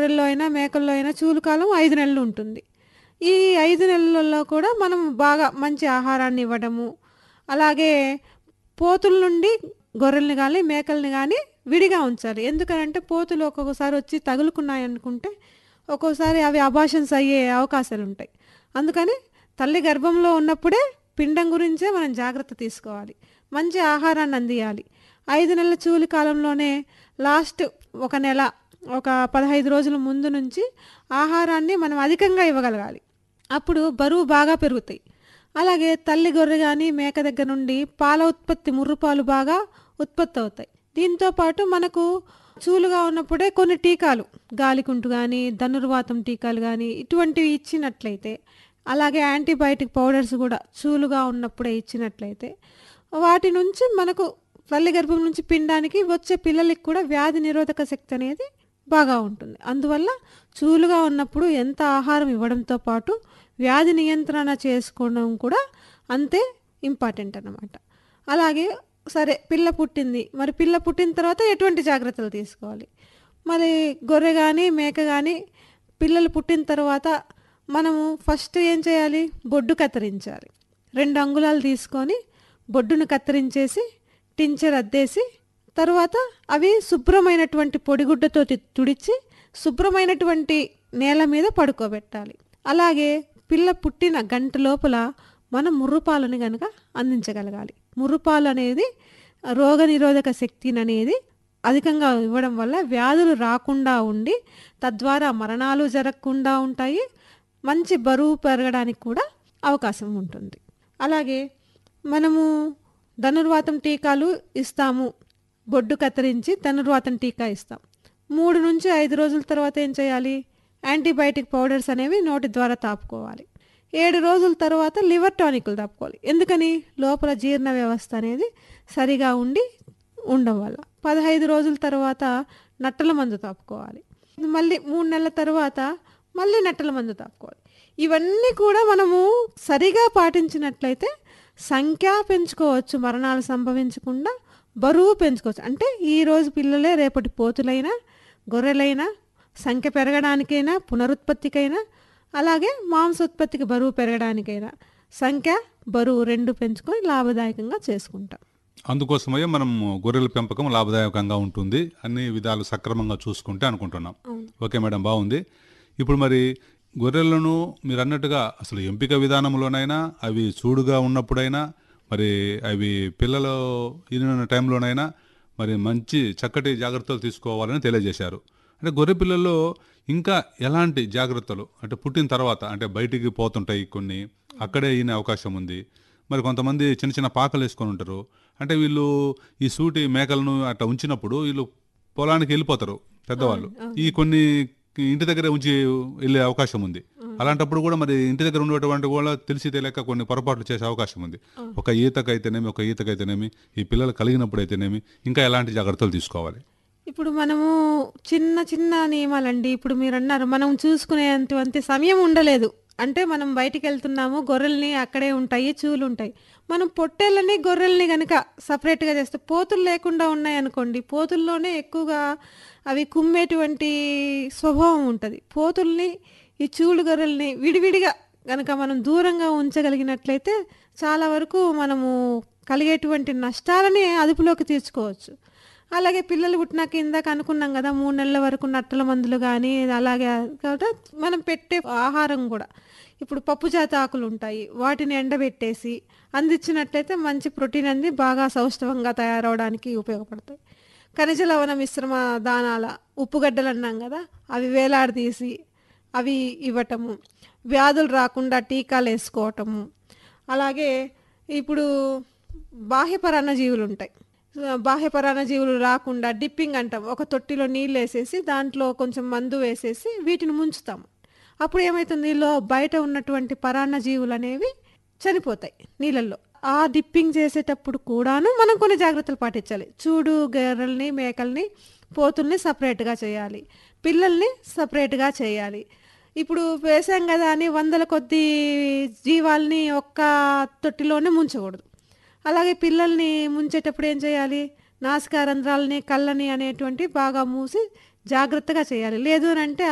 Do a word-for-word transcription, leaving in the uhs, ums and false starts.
గొర్రెల్లో అయినా, మేకల్లో అయినా చూలు కాలం ఐదు నెలలు ఉంటుంది. ఈ ఐదు నెలల్లో కూడా మనం బాగా మంచి ఆహారాన్ని ఇవ్వడము, అలాగే పోతుల నుండి గొర్రెల్ని గానీ, మేకల్ని గానీ విడిగా ఉంచాలి. ఎందుకనంటే పోతులు ఒక్కొక్కసారి వచ్చి తగులుకున్నాయనుకుంటే ఒక్కోసారి అవి అబార్షన్స్ అయ్యే అవకాశాలుంటాయి. అందుకని తల్లి గర్భంలో ఉన్నప్పుడే పిండం గురించే మనం జాగ్రత్త తీసుకోవాలి. మంచి ఆహారాన్ని అందియాలి. ఐదు నెలల చూలి కాలంలోనే లాస్ట్ ఒక నెల, ఒక పదహైదు రోజుల ముందు నుంచి ఆహారాన్ని మనం అధికంగా ఇవ్వగలగాలి. అప్పుడు బరువు బాగా పెరుగుతాయి. అలాగే తల్లి గొర్రె గానీ, మేక దగ్గర నుండి పాల ఉత్పత్తి, ముర్రుపాలు బాగా ఉత్పత్తి అవుతాయి. దీంతో పాటు మనకు చూలుగా ఉన్నప్పుడే కొన్ని టీకాలు, గాలికుంటు గానీ, ధనుర్వాతం టీకాలు గానీ ఇటువంటివి ఇచ్చినట్లయితే, అలాగే యాంటీబయాటిక్ పౌడర్స్ కూడా చూలుగా ఉన్నప్పుడే ఇచ్చినట్లయితే వాటి నుంచి మనకు తల్లి గర్భం నుంచి పిండానికి వచ్చే పిల్లలకి కూడా వ్యాధి నిరోధక శక్తి అనేది బాగా ఉంటుంది. అందువల్ల చూలుగా ఉన్నప్పుడు ఎంత ఆహారం ఇవ్వడంతో పాటు వ్యాధి నియంత్రణ చేసుకోవడం కూడా అంతే ఇంపార్టెంట్ అన్నమాట. అలాగే సరే పిల్ల పుట్టింది, మరి పిల్ల పుట్టిన తర్వాత ఎటువంటి జాగ్రత్తలు తీసుకోవాలి? మరి గొర్రె కానీ, మేక కానీ పిల్లలు పుట్టిన తర్వాత మనము ఫస్ట్ ఏం చేయాలి? బొడ్డు కత్తిరించాలి. రెండు అంగుళాలు తీసుకొని బొడ్డును కత్తిరించేసి టించర్ అద్దేసి తర్వాత అవి శుభ్రమైనటువంటి పొడిగుడ్డతో తుడిచి శుభ్రమైనటువంటి నేల మీద పడుకోబెట్టాలి. అలాగే పిల్ల పుట్టిన గంట లోపల మనం ముర్రుపాలను కనుక అందించగలగాలి. ముర్రుపాలు అనేది రోగనిరోధక శక్తిని అనేది అధికంగా ఇవ్వడం వల్ల వ్యాధులు రాకుండా ఉండి తద్వారా మరణాలు జరగకుండా ఉంటాయి. మంచి బరువు పెరగడానికి కూడా అవకాశం ఉంటుంది. అలాగే మనము ధనుర్వాతం టీకాలు ఇస్తాము. బొడ్డు కత్తిరించి ధనుర్వాతం టీకా ఇస్తాం. మూడు నుంచి ఐదు రోజుల తర్వాత ఏం చేయాలి? యాంటీబయాటిక్ పౌడర్స్ అనేవి నోటి ద్వారా తాపుకోవాలి. ఏడు రోజుల తర్వాత లివర్ టానిక్లు తాపుకోవాలి. ఎందుకని? లోపల జీర్ణ వ్యవస్థ అనేది సరిగా ఉండి ఉండడం వల్ల. పదహైదు రోజుల తర్వాత నట్టల మందు తాపుకోవాలి. మళ్ళీ మూడు నెలల తర్వాత మళ్ళీ నట్టల మందు తాపుకోవాలి. ఇవన్నీ కూడా మనము సరిగా పాటించినట్లయితే సంఖ్య పెంచుకోవచ్చు, మరణాలు సంభవించకుండా బరువు పెంచుకోవచ్చు. అంటే ఈరోజు పిల్లలే రేపటి పోతులైనా, గొర్రెలైనా సంఖ్య పెరగడానికైనా, పునరుత్పత్తికైనా, అలాగే మాంసోత్పత్తికి బరువు పెరగడానికైనా సంఖ్య, బరువు రెండు పెంచుకొని లాభదాయకంగా చేసుకుంటాం. అందుకోసమే మనం గొర్రెల పెంపకం లాభదాయకంగా ఉంటుంది, అన్ని విధాలు సక్రమంగా చూసుకుంటే అనుకుంటున్నాం. ఓకే మేడం, బాగుంది. ఇప్పుడు మరి గొర్రెలను మీరు అన్నట్టుగా అసలు ఎంపిక విధానంలోనైనా, అవి చూడుగా ఉన్నప్పుడైనా, మరి అవి పిల్లలు ఈనిన టైంలోనైనా మరి మంచి చక్కటి జాగ్రత్తలు తీసుకోవాలని తెలియజేశారు. అంటే గొర్రె పిల్లల్లో ఇంకా ఎలాంటి జాగ్రత్తలు, అంటే పుట్టిన తర్వాత అంటే బయటికి పోతుంటాయి కొన్ని, అక్కడే ఈయన అవకాశం ఉంది. మరి కొంతమంది చిన్న చిన్న పాకలు వేసుకొని ఉంటారు. అంటే వీళ్ళు ఈ సూటి మేకలను అట్లా ఉంచినప్పుడు వీళ్ళు పొలానికి వెళ్ళిపోతారు పెద్దవాళ్ళు. ఈ కొన్ని ఇంటి దగ్గర ఉంచి వెళ్ళే అవకాశం ఉంది. అలాంటప్పుడు కూడా మరి ఇంటి దగ్గర ఉండేటువంటి కూడా తెలిసి తెలియక కొన్ని పొరపాట్లు చేసే అవకాశం ఉంది. ఒక ఈతకైతేనేమి, ఒక ఈతకైతేనేమి, ఈ పిల్లలు కలిగినప్పుడు అయితేనేమి ఇంకా ఎలాంటి జాగ్రత్తలు తీసుకోవాలి? ఇప్పుడు మనము చిన్న చిన్న నియమాలండి. ఇప్పుడు మీరు అన్నారు మనం చూసుకునేటువంటి సమయం ఉండలేదు. అంటే మనం బయటికి వెళ్తున్నాము, గొర్రెల్ని అక్కడే ఉంటాయి, చూలు ఉంటాయి. మనం పొట్టేళ్ళని, గొర్రెల్ని కనుక సపరేట్గా చేస్తే, పోతులు లేకుండా ఉన్నాయనుకోండి, పోతుల్లోనే ఎక్కువగా అవి కుమ్మేటువంటి స్వభావం ఉంటుంది. పోతుల్ని, ఈ చూలు గొర్రెల్ని విడివిడిగా కనుక మనం దూరంగా ఉంచగలిగినట్లయితే చాలా వరకు మనము కలిగేటువంటి నష్టాలని అదుపులోకి తీర్చుకోవచ్చు. అలాగే పిల్లలు పుట్టినాక ఇందాక అనుకున్నాం కదా, మూడు నెలల వరకు నట్టల మందులు కానీ, అలాగే కాబట్టి మనం పెట్టే ఆహారం కూడా ఇప్పుడు పప్పు జాత ఆకులు ఉంటాయి, వాటిని ఎండబెట్టేసి అందించినట్లయితే మంచి ప్రోటీన్ అంది బాగా సౌష్ఠవంగా తయారవడానికి ఉపయోగపడతాయి. ఖనిజ లవణ మిశ్రమ దానాల ఉప్పుగడ్డలు అన్నాం కదా, అవి వేలాడదీసి అవి ఇవ్వటము, వ్యాధులు రాకుండా టీకాలు వేసుకోవటము. అలాగే ఇప్పుడు బాహ్య పరాన్నజీవులు ఉంటాయి, బాహ్య పరాన్నజీవులు రాకుండా డిప్పింగ్ అంటాం. ఒక తొట్టిలో నీళ్ళు వేసేసి దాంట్లో కొంచెం మందు వేసేసి వీటిని ముంచుతాము. అప్పుడు ఏమవుతుంది? లో బయట ఉన్నటువంటి పరాన్నజీవులు అనేవి చనిపోతాయి నీళ్ళల్లో. ఆ డిప్పింగ్ చేసేటప్పుడు కూడాను మనం కొన్ని జాగ్రత్తలు పాటించాలి. చూడు గొర్రెల్ని, మేకల్ని, పోతుల్ని సపరేట్గా చేయాలి, పిల్లల్ని సపరేట్గా చేయాలి. ఇప్పుడు వేసాం కదా అని వందల కొద్ది జీవాల్ని ఒక్క తొట్టిలోనే ముంచకూడదు. అలాగే పిల్లల్ని ముంచేటప్పుడు ఏం చేయాలి? నాసికా రంధ్రాలని, కళ్ళని అనేటువంటి బాగా మూసి జాగ్రత్తగా చేయాలి. లేదు అని అంటే